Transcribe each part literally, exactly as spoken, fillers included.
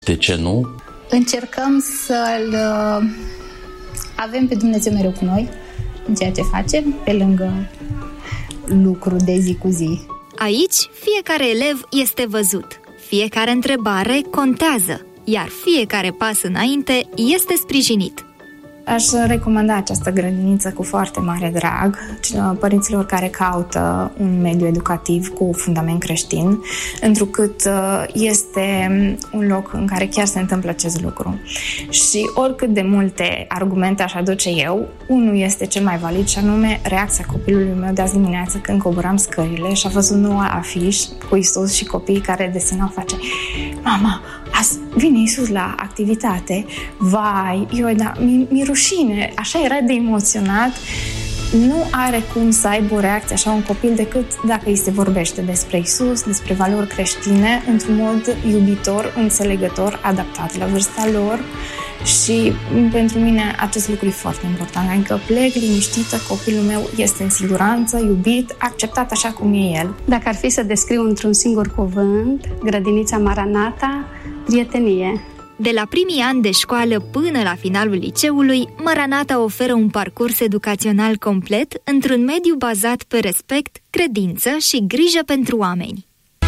De ce nu? Încercăm să-L avem pe Dumnezeu mereu cu noi în ceea ce facem, pe lângă lucru de zi cu zi. Aici, fiecare elev este văzut, fiecare întrebare contează, iar fiecare pas înainte este sprijinit. Aș recomanda această grădiniță cu foarte mare drag părinților care caută un mediu educativ cu fundament creștin, întrucât este un loc în care chiar se întâmplă acest lucru. Și oricât de multe argumente aș aduce eu, unul este cel mai valid și anume reacția copilului meu de azi dimineață când coboram scările și a văzut noua afiș cu Iisus și copiii care desenau, face: mama, azi vine Iisus la activitate, vai, eu, da, mi, mi rușine, așa era de emoționat. Nu are cum să aibă o reacție așa un copil decât dacă îi se vorbește despre Iisus, despre valori creștine, într-un mod iubitor, înțelegător, adaptat la vârsta lor. Și pentru mine acest lucru e foarte important, adică plec liniștită, copilul meu este în siguranță, iubit, acceptat așa cum e el. Dacă ar fi să descriu într-un singur cuvânt, grădinița Maranata, prietenie. De la primii ani de școală până la finalul liceului, Maranata oferă un parcurs educațional complet într-un mediu bazat pe respect, credință și grijă pentru oameni.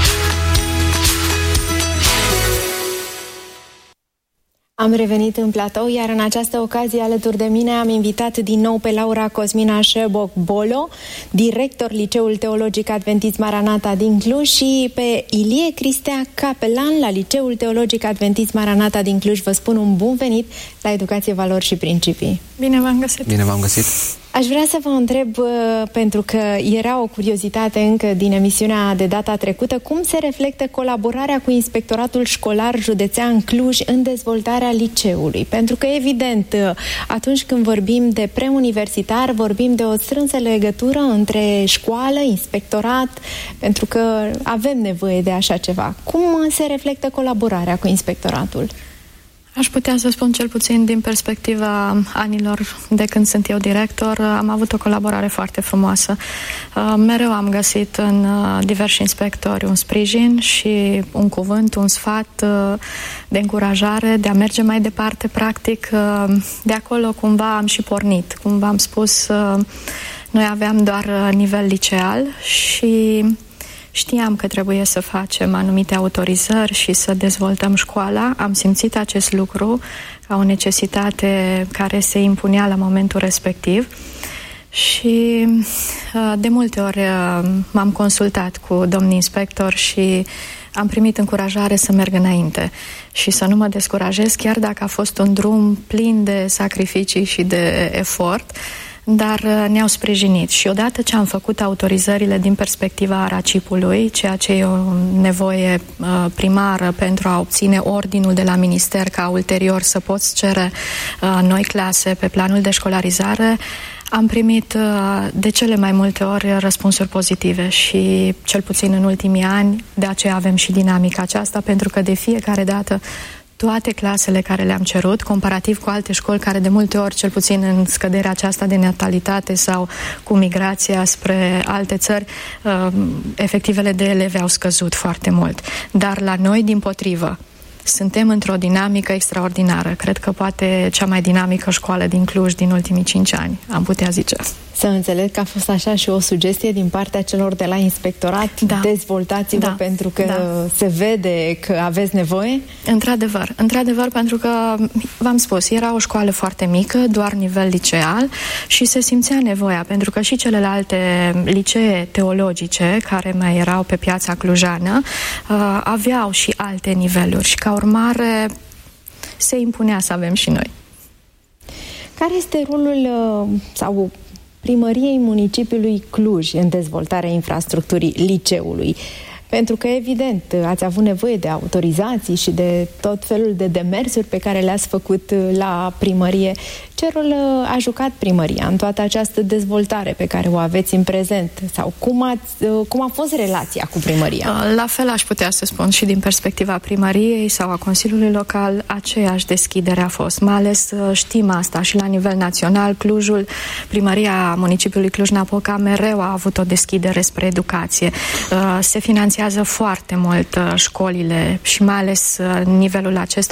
Am revenit în platou, iar în această ocazie alături de mine am invitat din nou pe Laura Cosmina Șerboc-Bolo, director Liceul Teologic Adventist Maranata din Cluj, și pe Ilie Cristea Capelan la Liceul Teologic Adventist Maranata din Cluj. Vă spun un bun venit la Educație, Valori și Principii. Bine v-am găsit! Bine v-am găsit! Aș vrea să vă întreb, pentru că era o curiozitate încă din emisiunea de data trecută, cum se reflectă colaborarea cu Inspectoratul Școlar Județean Cluj în dezvoltarea liceului? Pentru că, evident, atunci când vorbim de preuniversitar, vorbim de o strânsă legătură între școală, inspectorat, pentru că avem nevoie de așa ceva. Cum se reflectă colaborarea cu Inspectoratul? Aș putea să spun, cel puțin din perspectiva anilor de când sunt eu director, am avut o colaborare foarte frumoasă. Mereu am găsit în diversi inspectori un sprijin și un cuvânt, un sfat de încurajare, de a merge mai departe, practic. De acolo cumva am și pornit. Cum v-am spus, noi aveam doar nivel liceal și știam că trebuie să facem anumite autorizări și să dezvoltăm școala. Am simțit acest lucru ca o necesitate care se impunea la momentul respectiv și de multe ori m-am consultat cu domnul inspector și am primit încurajare să merg înainte și să nu mă descurajez, chiar dacă a fost un drum plin de sacrificii și de efort, dar ne-au sprijinit. Și odată ce am făcut autorizările din perspectiva RACIP-ului, ceea ce e o nevoie uh, primară pentru a obține ordinul de la minister ca ulterior să poți cere uh, noi clase pe planul de școlarizare, am primit uh, de cele mai multe ori răspunsuri pozitive și cel puțin în ultimii ani de aceea avem și dinamica aceasta, pentru că de fiecare dată toate clasele care le-am cerut, comparativ cu alte școli care de multe ori, cel puțin în scăderea aceasta de natalitate sau cu migrația spre alte țări, efectivele de elevi au scăzut foarte mult. Dar la noi, dimpotrivă, suntem într-o dinamică extraordinară. Cred că poate cea mai dinamică școală din Cluj din ultimii cinci ani, am putea zice. Să înțeleg că a fost așa și o sugestie din partea celor de la inspectorat, da. Dezvoltați-vă, da. Pentru că da. Se vede că aveți nevoie? Într-adevăr, într-adevăr, pentru că, v-am spus, era o școală foarte mică, doar nivel liceal și se simțea nevoia, pentru că și celelalte licee teologice care mai erau pe piața clujană uh, aveau și alte niveluri și ca urmare se impunea să avem și noi. Care este rolul uh, sau primăriei municipiului Cluj în dezvoltarea infrastructurii liceului? Pentru că, evident, ați avut nevoie de autorizații și de tot felul de demersuri pe care le-ați făcut la primărie. Ce rol a jucat primăria în toată această dezvoltare pe care o aveți în prezent? Sau cum, ați, cum a fost relația cu primăria? La fel aș putea să spun și din perspectiva primăriei sau a Consiliului Local, aceeași deschidere a fost. Mai ales știm asta și la nivel național. Clujul, primăria municipiului Cluj-Napoca mereu a avut o deschidere spre educație. Se finanțează impactează foarte mult școlile și mai ales nivelul acesta